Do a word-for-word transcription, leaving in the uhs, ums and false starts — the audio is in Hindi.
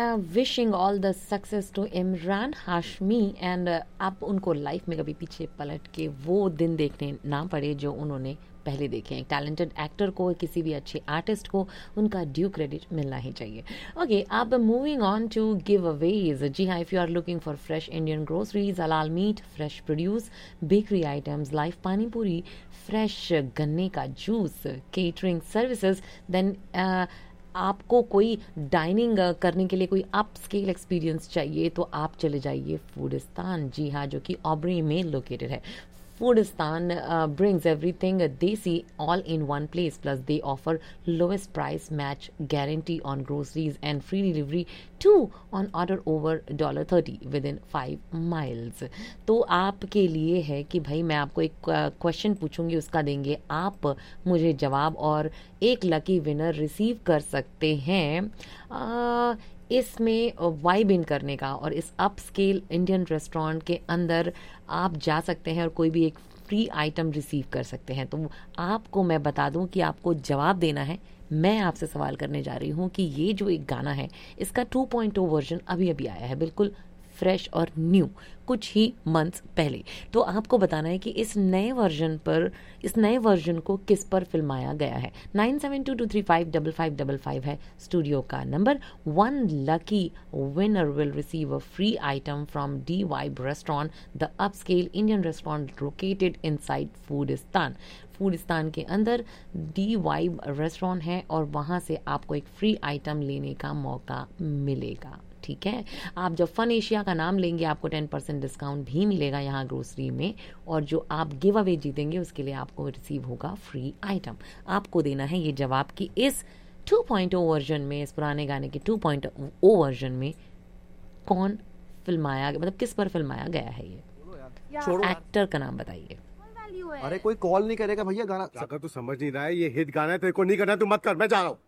Wishing all the success to Imran Hashmi and आप उनको लाइफ में कभी पीछे पलट के वो दिन देखने ना पड़े जो उन्होंने पहले देखे हैं। टैलेंटेड एक्टर को, किसी भी अच्छे आर्टिस्ट को उनका ड्यू क्रेडिट मिलना ही चाहिए। ओके, अब moving on to give Awez. जी हाँ, if you are looking for fresh Indian groceries, हलाल meet, fresh produce, bakery items, live पानी पूरी, फ्रेश गन्ने का जूस, केटरिंग सर्विसेज, देन आपको कोई डाइनिंग करने के लिए कोई अप स्केल एक्सपीरियंस चाहिए तो आप चले जाइए फूडिस्तान। जी हाँ, जो कि ऑबरी में लोकेटेड है। Foodistan uh, brings everything desi all in one place. Plus, they offer lowest price match guarantee on groceries and free delivery too on order over one dollar thirty within five miles. तो आपके लिए है कि भाई मैं आपको एक क्वेश्चन पूछूंगी, उसका देंगे आप मुझे जवाब और एक लकी विनर रिसीव कर सकते हैं। आ, इसमें वाइब इन करने का और इस अप स्केल इंडियन रेस्टोरेंट के अंदर आप जा सकते हैं और कोई भी एक फ्री आइटम रिसीव कर सकते हैं। तो आपको मैं बता दूं कि आपको जवाब देना है। मैं आपसे सवाल करने जा रही हूं कि ये जो एक गाना है इसका टू पॉइंट ओ वर्जन अभी अभी आया है, बिल्कुल फ्रेश और न्यू, कुछ ही मंथ्स पहले। तो आपको बताना है कि इस नए वर्जन पर इस नए वर्जन को किस पर फिल्माया गया है। Nine seven to to three five double five double five है स्टूडियो का number. One lucky winner will receive a free item from D vibe restaurant, the upscale Indian restaurant located inside फूडिस्तान। फूडिस्तान के अंदर डी वाइब रेस्टोरेंट है और वहां से आपको एक फ्री आइटम लेने का मौका मिलेगा। ठीक है, आप जब फन एशिया का नाम लेंगे आपको टेन परसेंट डिस्काउंट भी मिलेगा यहाँ ग्रोसरी में, और जो आप गिव अवे जीतेंगे उसके लिए आपको रिसीव होगा फ्री आइटम। आपको देना है ये जवाब कि इस टू पॉइंट ओ वर्जन में, इस पुराने गाने के टू पॉइंट ओ वर्जन में कौन फिल्माया, मतलब किस पर फिल्माया गया है ये एक्टर का नाम बताइए। अरे कोई कॉल नहीं करेगा भैया, गाना अगर तू समझ नहीं रहा है ये हिट गाना है, तेरे को नहीं करना, तू मत कर, मैं जा रहा हूँ।